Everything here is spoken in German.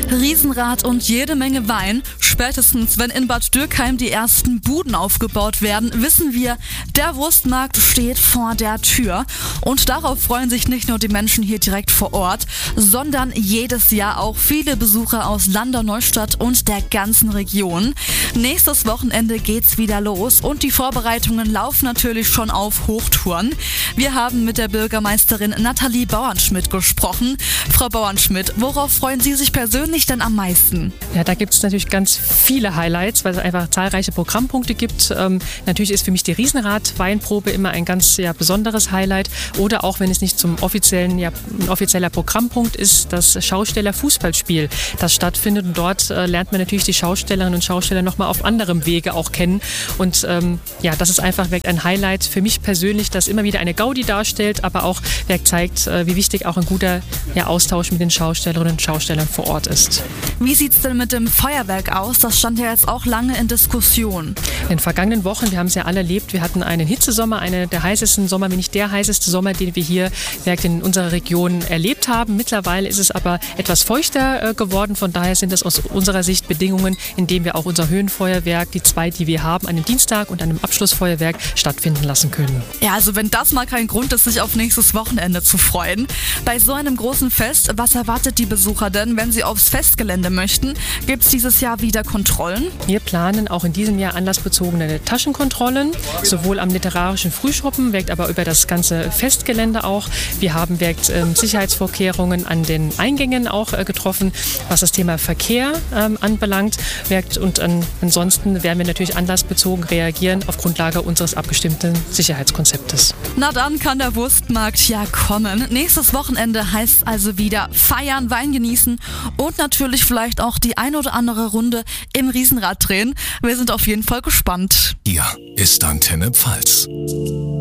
Riesenrad und jede Menge Wein. Spätestens, wenn in Bad Dürkheim die ersten Buden aufgebaut werden, wissen wir, der Wurstmarkt steht vor der Tür. Und darauf freuen sich nicht nur die Menschen hier direkt vor Ort, sondern jedes Jahr auch viele Besucher aus Landau-Neustadt und der ganzen Region. Nächstes Wochenende geht's wieder los und die Vorbereitungen laufen natürlich schon auf Hochtouren. Wir haben mit der Bürgermeisterin Nathalie Bauernschmidt gesprochen. Frau Bauernschmidt, worauf freuen Sie sich persönlich denn am meisten? Ja, da gibt es natürlich ganz viele Highlights, weil es einfach zahlreiche Programmpunkte gibt. Natürlich ist für mich die Riesenrad-Weinprobe immer ein ganz besonderes Highlight. Oder auch, wenn es nicht ein offizieller Programmpunkt ist, das Schausteller-Fußballspiel, das stattfindet. Und dort lernt man natürlich die Schaustellerinnen und Schausteller nochmal auf anderem Wege auch kennen. Und das ist einfach ein Highlight für mich persönlich, das immer wieder eine Gaudi darstellt, aber auch zeigt, wie wichtig auch ein guter Austausch mit den Schaustellerinnen und Schaustellern vor Ort ist. Wie sieht's denn mit dem Feuerwerk aus? Das stand ja jetzt auch lange in Diskussion. In den vergangenen Wochen, wir haben es ja alle erlebt, wir hatten einen Hitzesommer, einen der heißesten Sommer, wenn nicht der heißeste Sommer, den wir hier in unserer Region erlebt haben. Mittlerweile ist es aber etwas feuchter geworden, von daher sind es aus unserer Sicht Bedingungen, in denen wir auch unser Höhenfeuerwerk, die zwei, die wir haben, an einem Dienstag und an einem Abschlussfeuerwerk stattfinden lassen können. Ja, also wenn das mal kein Grund ist, sich auf nächstes Wochenende zu freuen. Bei so einem großen Fest, was erwartet die Besucher denn, wenn sie aufs Festgelände möchten? Gibt es dieses Jahr wieder Kontrollen? Wir planen auch in diesem Jahr anlassbezogene Taschenkontrollen, sowohl am literarischen Frühschoppen, aber über das ganze Festgelände auch. Wir haben Sicherheitsvorkehrungen an den Eingängen auch getroffen, was das Thema Verkehr anbelangt. Und ansonsten werden wir natürlich anlassbezogen reagieren auf Grundlage unseres abgestimmten Sicherheitskonzeptes. Na dann kann der Wurstmarkt ja kommen. Nächstes Wochenende heißt also wieder feiern, Wein genießen und natürlich vielleicht auch die ein oder andere Runde im Riesenrad drehen. Wir sind auf jeden Fall gespannt. Hier ist Antenne Pfalz.